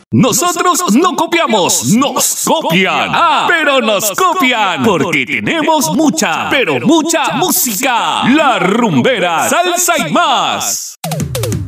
Nosotros no copiamos, nos copian. Pero nos copian porque tenemos mucha, pero mucha música. La Rumbera, salsa y más.